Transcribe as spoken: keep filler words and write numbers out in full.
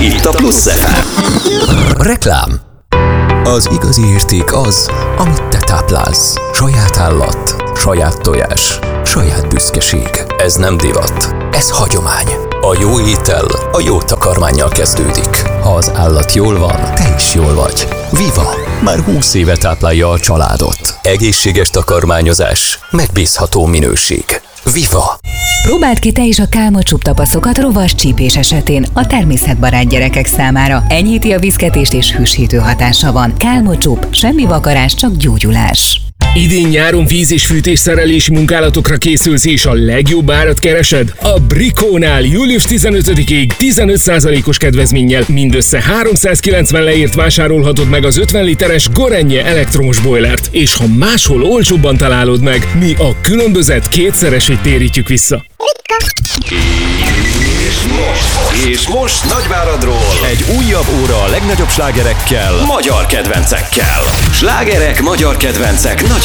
Itt a Plusz ef em. Reklám. Az igazi érték az, amit te táplálsz. Saját állat, saját tojás, saját büszkeség. Ez nem divat, ez hagyomány. A jó étel a jó takarmánnyal kezdődik. Ha az állat jól van, te is jól vagy. Viva! Már húsz éve táplálja a családot. Egészséges takarmányozás, megbízható minőség. Viva! Próbáld ki te is a Kálmocsup tapaszokat rovas csípés esetén a természetbarát gyerekek számára. Enyhíti a viszketést és hűsítő hatása van. Kálmocsup, semmi vakarás, csak gyógyulás. Idén-nyáron víz- és fűtésszerelési munkálatokra készülsz és a legjobb árat keresed? A Bricónál július tizenötödikéig tizenöt százalékos kedvezménnyel mindössze háromszázkilencven leért vásárolhatod meg az ötven literes Gorenje elektromos bojlert, és ha máshol olcsóbban találod meg, mi a különbözet kétszeresét térítjük vissza. És most, és most Nagyváradról egy újabb óra a legnagyobb slágerekkel, magyar kedvencekkel. Slágerek, magyar kedvencek, Nagyváradról.